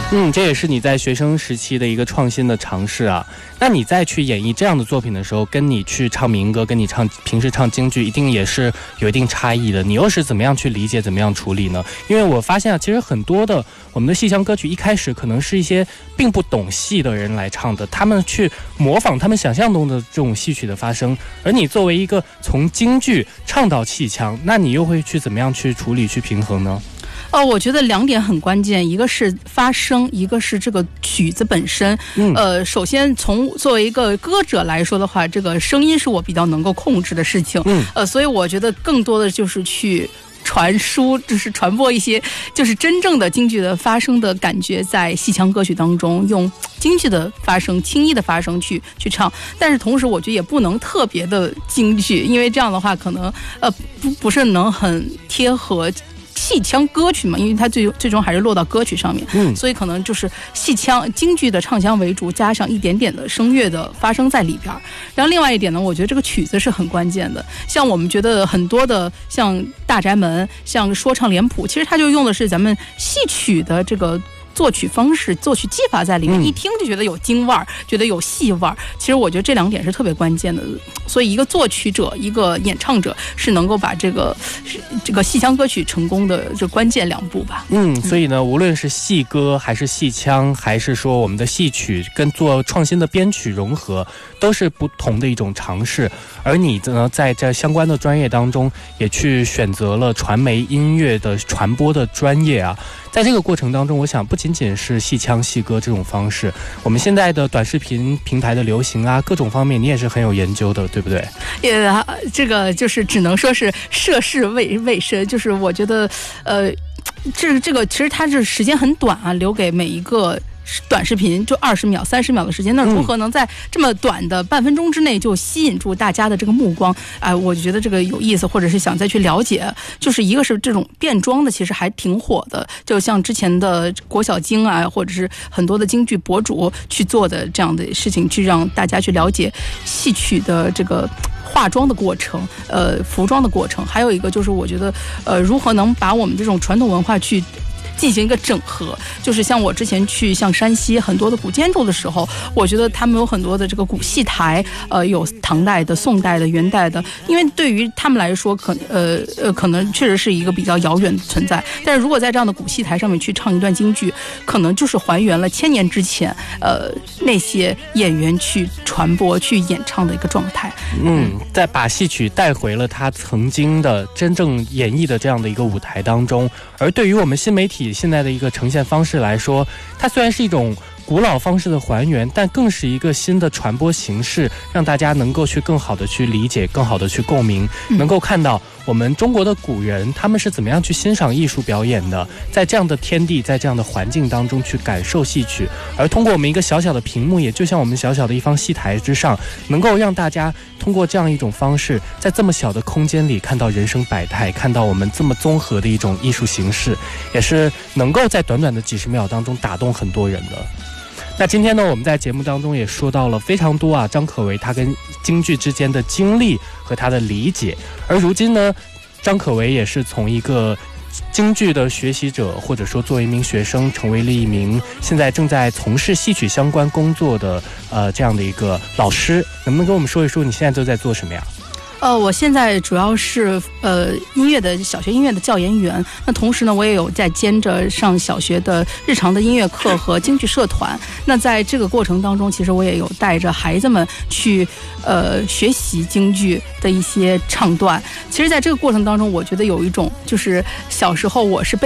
这也是你在学生时期的一个创新的尝试啊。那你再去演绎这样的作品的时候，跟你去唱民歌，跟你平时唱京剧，一定也是有一定差异的。你又是怎么样去理解，怎么样处理呢？因为我发现啊，其实很多的我们的戏腔歌曲一开始可能是一些并不懂戏的人来唱的，他们去模仿他们想象中的这种戏曲的发声，而你作为一个从京剧唱到戏腔，那你又会去怎么样去处理去平衡呢？ 我觉得2点很关键，一个是发声，一个是这个曲子本身。首先从作为一个歌者来说的话，这个声音是我比较能够控制的事情。所以我觉得更多的就是去传输，就是传播一些就是真正的京剧的发声的感觉，在戏腔歌曲当中用京剧的发声，轻易的发声去唱。但是同时我觉得也不能特别的京剧，因为这样的话可能不是能很贴合戏腔歌曲嘛，因为它最终还是落到歌曲上面。所以可能就是戏腔京剧的唱腔为主，加上一点点的声乐的发声在里边。然后另外一点呢，我觉得这个曲子是很关键的。像我们觉得很多的像大宅门，像说唱脸谱，其实它就用的是咱们戏曲的这个作曲方式、作曲技法在里面，一听就觉得有京味儿，觉得有戏味儿。其实我觉得这2点是特别关键的，所以一个作曲者、一个演唱者是能够把这个戏腔歌曲成功的这关键2步吧。 所以呢，无论是戏歌还是戏腔，还是说我们的戏曲跟做创新的编曲融合，都是不同的一种尝试。而你呢，在这相关的专业当中，也去选择了传媒音乐的传播的专业啊。在这个过程当中，我想不仅仅是戏腔戏歌这种方式，我们现在的短视频平台的流行啊，各种方面你也是很有研究的，对不对？ 这个就是只能说是涉世未深，就是我觉得这个其实它这时间很短啊，留给每一个短视频就20秒、30秒的时间，那如何能在这么短的半分钟之内就吸引住大家的这个目光？我觉得这个有意思，或者是想再去了解。就是一个是这种变装的，其实还挺火的，就像之前的国小京啊，或者是很多的京剧博主去做的这样的事情，去让大家去了解戏曲的这个化妆的过程，服装的过程。还有一个就是我觉得如何能把我们这种传统文化去进行一个整合，就是像我之前去像山西很多的古建筑的时候，我觉得他们有很多的这个古戏台，有唐代的、宋代的、元代的，因为对于他们来说，可能确实是一个比较遥远的存在。但是如果在这样的古戏台上面去唱一段京剧，可能就是还原了1000年之前，那些演员去传播、去演唱的一个状态。 再把戏曲带回了他曾经的真正演绎的这样的一个舞台当中。而对于我们新媒体现在的一个呈现方式来说，它虽然是一种古老方式的还原，但更是一个新的传播形式，让大家能够去更好的去理解，更好的去共鸣，能够看到我们中国的古人他们是怎么样去欣赏艺术表演的，在这样的天地，在这样的环境当中去感受戏曲。而通过我们一个小小的屏幕，也就像我们小小的一方戏台之上，能够让大家通过这样一种方式，在这么小的空间里看到人生百态，看到我们这么综合的一种艺术形式，也是能够在短短的几十秒当中打动很多人的。那今天呢，我们在节目当中也说到了非常多啊，张可为他跟京剧之间的经历和他的理解。而如今呢，张可为也是从一个京剧的学习者，或者说作为一名学生，成为了一名现在正在从事戏曲相关工作的这样的一个老师。能不能跟我们说一说你现在都在做什么呀？ 我现在主要是小学音乐的教研员，那同时呢，我也有在兼着上小学的日常的音乐课和京剧社团。那在这个过程当中，其实我也有带着孩子们去学习京剧的一些唱段。其实在这个过程当中，我觉得有一种就是小时候我是被